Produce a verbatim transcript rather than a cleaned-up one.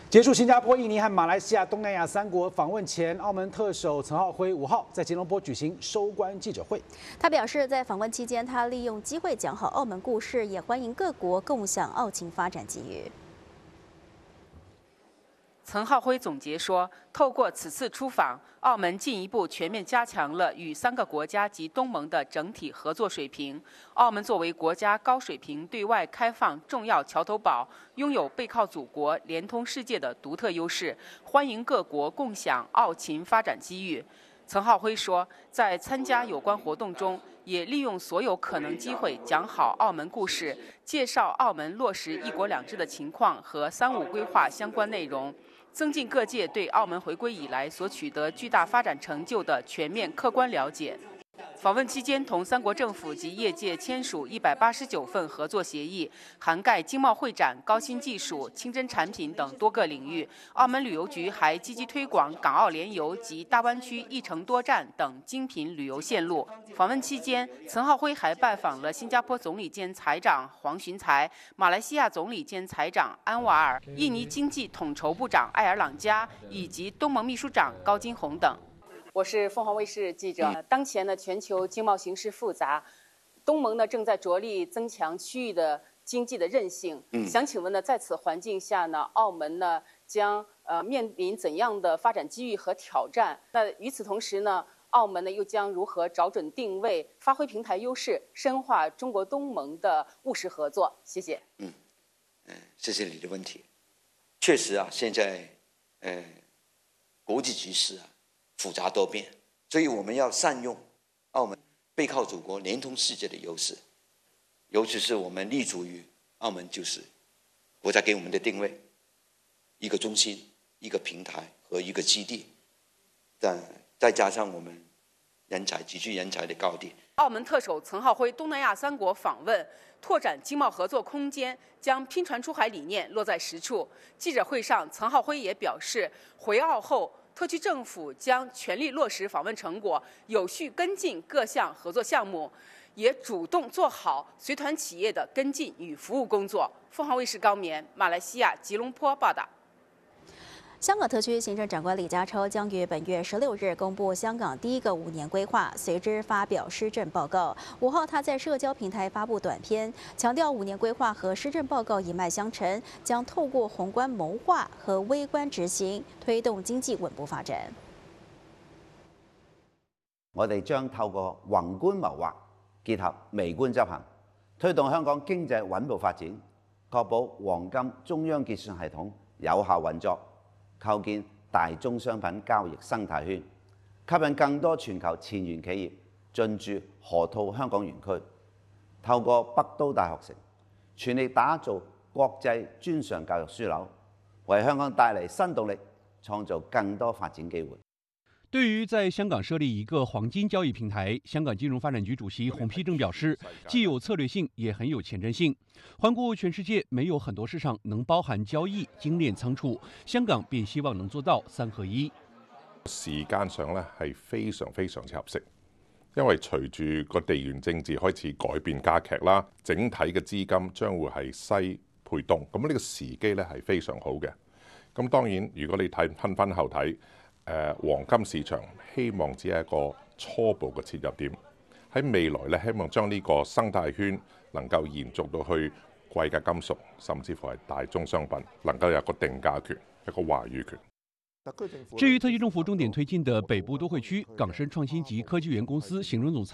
结束新加坡、印尼和马来西亚东南亚三国访问前，澳门特首陈浩辉五号在吉隆坡举行收官记者会。 他表示，在访问期间，他利用机会讲好澳门故事，也欢迎各国共享澳青发展机遇。 陈浩辉总结说，透过此次出访，澳门进一步全面加强了与三个国家及东盟的整体合作水平。澳门作为国家高水平对外开放重要桥头堡，拥有背靠祖国、连通世界的独特优势，欢迎各国共享澳秦发展机遇。陈浩辉说，在参加有关活动中，也利用所有可能机会讲好澳门故事，介绍澳门落实“一国两制”的情况和“三五”规划相关内容。 增进各界对澳门回归以来所取得巨大发展成就的全面客观了解。访问期间，同三国政府及业界签署一百八十九份合作协议，涵盖经贸会展、高新技术、清真产品等多个领域。澳门旅游局还积极推广港澳联游及大湾区一城多站等精品旅游线路。访问期间，陈浩辉还拜访了新加坡总理兼财长黄循财、马来西亚总理兼财长安瓦尔、印尼经济统筹部长埃尔朗加以及东盟秘书长高金红等。 我是凤凰卫视记者。当前呢，全球经贸形势复杂，东盟呢正在着力增强区域的经济的韧性。嗯，想请问呢，在此环境下呢，澳门呢将呃面临怎样的发展机遇和挑战？那与此同时呢，澳门呢又将如何找准定位，发挥平台优势，深化中国东盟的务实合作？谢谢。 嗯，嗯、呃，谢谢你的问题。确实啊，现在呃国际局势啊。 复杂多变，所以我们要善用澳门背靠祖国、连通世界的优势，尤其是我们立足于澳门，就是国家给我们的定位，一个中心、一个平台和一个基地，再再加上我们人才、极具人才的高地。 澳门特首陈浩辉东南亚三国访问，拓展经贸合作空间，将拼船出海理念落在实处。记者会上，陈浩辉也表示，回澳后。 特区政府将全力落实访问成果，有序跟进各项合作项目，也主动做好随团企业的跟进与服务工作。凤凰卫视高棉，马来西亚吉隆坡报道。 香港特区行政长官李家超将于本月十六日公布香港第一个五年规划，随之发表施政报告。五号，他在社交平台发布短片，强调五年规划和施政报告一脉相承，将透过宏观谋划和微观执行，推動經濟穩步發展。 我哋將透過宏觀謀劃結合微觀執行，推動香港經濟穩步發展，確保黃金中央結算系統有效運作。 構建大宗商品交易生態圈，吸引更多全球前沿企業進駐河套香港園區。透過北都大學城，全力打造國際專上教育樞紐，為香港帶嚟新動力，創造更多發展機會。 对于在香港设立一个黄金交易平台，香港金融发展局主席洪丕正表示，既有策略性，也很有前瞻性。环顾全世界，没有很多市场能包含交易、精炼仓储，香港便希望能做到三合一。 時間上咧係非常非常之合適，因為隨住個地緣政治開始改變加劇啦，整體嘅資金將會係西配東，咁呢個時機咧係非常好嘅。咁當然，如果你睇吞翻後睇。 誒、呃、黃金市場希望只係一個初步嘅切入點，喺未來咧希望將呢個生態圈能夠延續到去貴價金屬，甚至乎係大宗商品，能夠有個定價權、一個話語權。 至於特區政府重點推進的北部都會區港深創新及科技園公司行政總裁。